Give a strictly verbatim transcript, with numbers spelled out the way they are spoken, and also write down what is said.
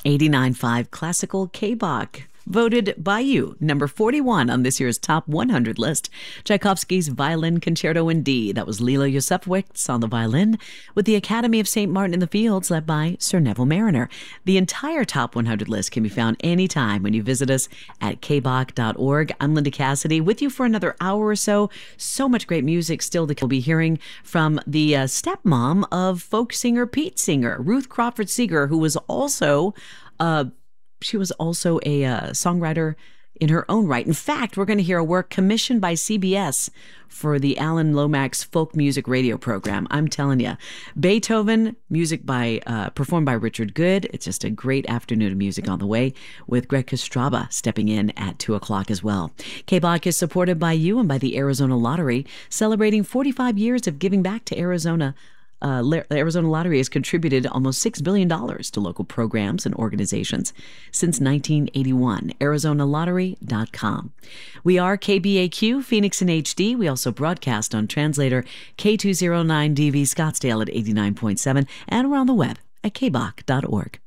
eighty-nine point five Classical K-Bach. Voted by you, number forty-one on this year's top one hundred list. Tchaikovsky's Violin Concerto in D. That was Lila Yosefowicz on the violin, with the Academy of Saint Martin in the Fields led by Sir Neville Marriner. The entire top one hundred list can be found anytime when you visit us at k bach dot org. I'm Linda Cassidy, with you for another hour or so. So much great music still that we'll be hearing from the uh, stepmom of folk singer Pete Seeger, Ruth Crawford Seeger, who was also uh, She was also a uh, songwriter in her own right. In fact, we're going to hear a work commissioned by C B S for the Alan Lomax folk music radio program. I'm telling you, Beethoven, music by uh, performed by Richard Good. It's just a great afternoon of music on the way, with Greg Kostraba stepping in at two o'clock as well. K-Bach is supported by you and by the Arizona Lottery, celebrating forty-five years of giving back to Arizona. Uh, the Arizona Lottery has contributed almost six billion dollars to local programs and organizations since nineteen eighty-one. Arizona Lottery dot com. We are K B A Q, Phoenix in H D. We also broadcast on translator K two oh nine D V Scottsdale at eighty-nine point seven and around the web at k bach dot org.